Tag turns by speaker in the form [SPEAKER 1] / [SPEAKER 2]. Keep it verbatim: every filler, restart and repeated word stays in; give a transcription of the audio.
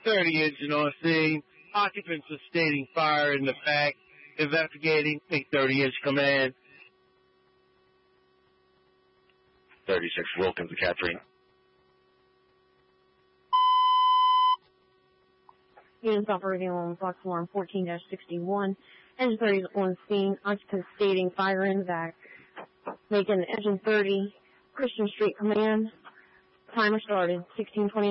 [SPEAKER 1] thirty engine on scene. Occupants are stating fire in the back. Investigating. Take thirty inch command.
[SPEAKER 2] thirty-six Wilkins to Katrina.
[SPEAKER 3] Units operating on Fox Alarm fourteen dash sixty-one. Engine thirty is on scene. Occupants stating fire in the back. Making Engine thirty, Christian Street Command. Timer started. sixteen twenty.